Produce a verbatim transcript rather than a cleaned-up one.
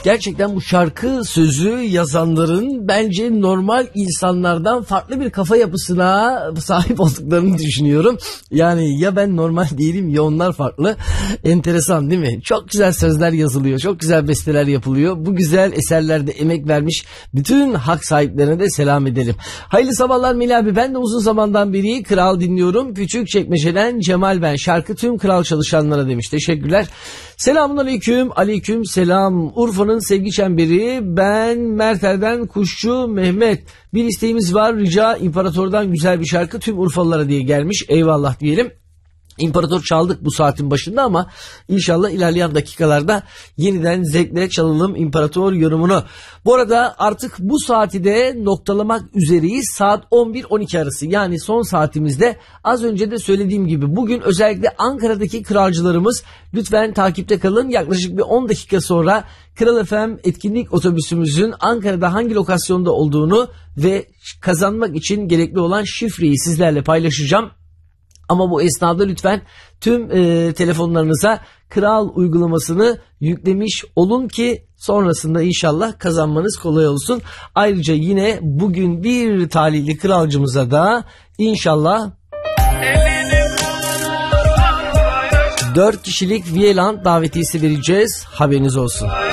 Gerçekten bu şarkı sözü yazanların bence normal insanlardan farklı bir kafa yapısına sahip olduklarını düşünüyorum. Yani ya ben normal değilim ya onlar farklı. Enteresan değil mi? Çok güzel sözler yazılıyor, çok güzel besteler yapılıyor. Bu güzel eserlerde emek vermiş bütün hak sahiplerine de selam edelim. Hayırlı sabahlar Melih abi. Ben de uzun zamandan beri Kral dinliyorum. Küçükçekmece'den Cemal ben. Şarkı tüm Kral çalışanlara demiş. Teşekkürler. Selamun aleyküm. Aleyküm selam. Urfa'nın sevgi çemberi. Ben Merter'den Kuşçu Mehmet. Bir isteğimiz var. Rica İmparator'dan güzel bir şarkı tüm Urfalılara diye gelmiş. Eyvallah diyelim. İmparator çaldık bu saatin başında ama inşallah ilerleyen dakikalarda yeniden zevkle çalalım İmparator yorumunu. Bu arada artık bu saati de noktalamak üzereyiz. Saat on bir on iki arası, yani son saatimizde. Az önce de söylediğim gibi bugün özellikle Ankara'daki kralcılarımız lütfen takipte kalın. Yaklaşık bir on dakika sonra Kral F M etkinlik otobüsümüzün Ankara'da hangi lokasyonda olduğunu ve kazanmak için gerekli olan şifreyi sizlerle paylaşacağım. Ama bu esnada lütfen tüm e, telefonlarınıza Kral uygulamasını yüklemiş olun ki sonrasında inşallah kazanmanız kolay olsun. Ayrıca yine bugün bir talihli kralcımıza da inşallah dört kişilik Viyeland davetiyesi vereceğiz. Haberiniz olsun.